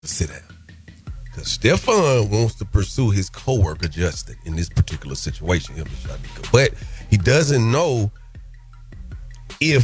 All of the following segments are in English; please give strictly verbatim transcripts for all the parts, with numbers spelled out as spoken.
Sit down. Because Stefan wants to pursue his coworker Justin in this particular situation, him and Shanika. But he doesn't know if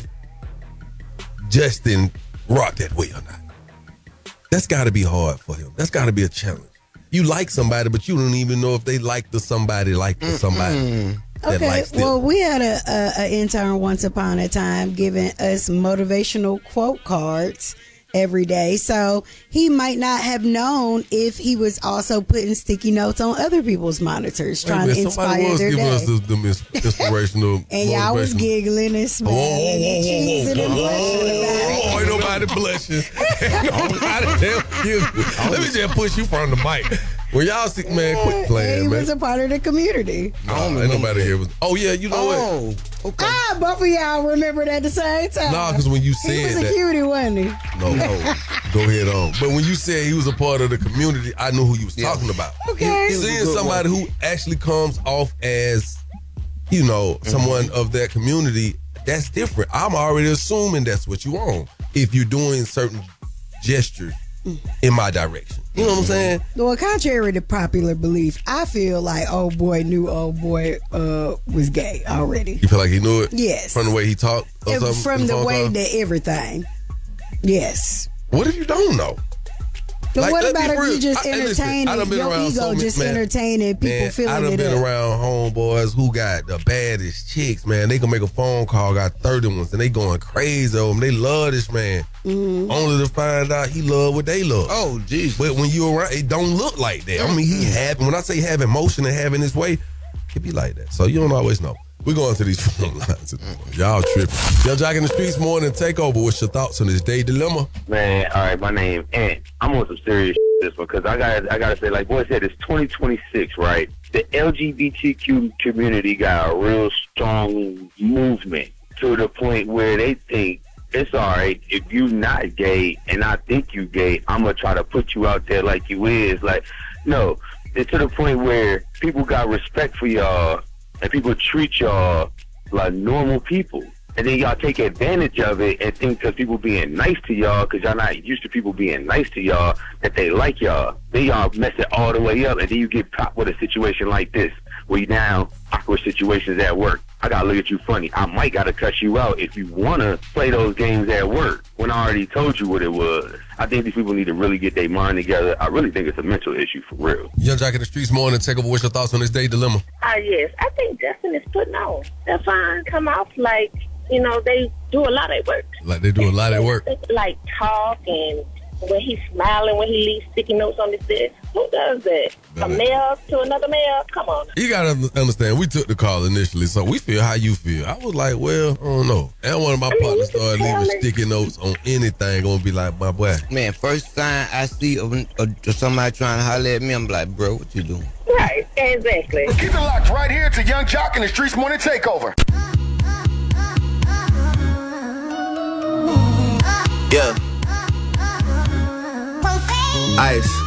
Justin rock that way or not. That's got to be hard for him. That's got to be a challenge. You like somebody, but you don't even know if they like the somebody like the somebody. Mm-hmm. That okay, likes them. Well, we had a, a, a intern once upon a time giving us motivational quote cards every day. So he might not have known if he was also putting sticky notes on other people's monitors, Wait, trying man, to inspire was their giving day. us the, the inspirational and y'all was giggling and smiling and cheesing and blushing about it. Oh, ain't nobody blushing. Ain't nobody damn giggling. Let me just push you from the mic. When y'all see, man, quit playing, He man. was a part of the community. No, ain't nobody here. Was, oh, yeah, you know Oh, what? okay. Ah, both of y'all remembered at the same time. Nah, because when you he said was a that. cutie, wasn't he? No, no. Go ahead on. But when you said he was a part of the community, I knew who you was Yeah. talking about. Okay. Seeing somebody who actually comes off as, you know, mm-hmm. someone of that community, that's different. I'm already assuming that's what you want if you're doing certain gestures in my direction. You know what I'm saying? Well, contrary to popular belief, I feel like old boy knew old boy uh, was gay already. You feel like he knew it? Yes. From the way he talked or It- something? From in the phone way call? that everything. Yes. What if you don't know? But Like, what let me about if real- you just I- hey, listen, entertaining I done been your around ego, so many- just man, entertaining people Man, I feeling done it been up? around homeboys who got the baddest chicks, man. They can make a phone call, got thirty ones, and they going crazy over him. They love this man. Mm-hmm. Only to find out he love what they love. Oh, jeez. But when you around, it don't look like that. I mean, he have, when I say have emotion and having his way, it be like that. So you don't always know. We're going to these phone lines. Y'all tripping. Young Jock in the Streets morning takeover. What's your thoughts on this day dilemma? Man, all right, my name Ant. I'm on some serious shit this one because I got I got to say, like boy said, it's twenty twenty-six, right? The L G B T Q community got a real strong movement to the point where they think it's all right if you not gay and I think you gay, I'm gonna try to put you out there like you is. Like, no, it's to the point where people got respect for y'all and people treat y'all like normal people. And then y'all take advantage of it and think because people being nice to y'all, because y'all not used to people being nice to y'all, that they like y'all. Then y'all mess it all the way up, and then you get popped with a situation like this, where you now awkward situations at work. I gotta look at you funny. I might gotta cuss you out if you wanna play those games at work when I already told you what it was. I think these people need to really get their mind together. I really think it's a mental issue for real. Young Jock in the Streets morning takeover. What's your thoughts on this day dilemma? Ah, uh, yes. I think Justin is putting on. They're fine. Come off like, you know, they do a lot at work. Like they do a lot at work. Like talk and when he's smiling, when he leaves sticky notes on his desk. Who does that? A male to another male? Come on. You got to understand, we took the call initially, so we feel how you feel. I was like, well, I don't know. And one of my I mean, partners started leaving it. sticky notes on anything, gonna be like, my boy. Man, first time I see of, of somebody trying to holler at me, I'm like, bro, what you doing? Right, exactly. Keep it locked right here to Young Jock in the Streets morning takeover. Yeah. Ice.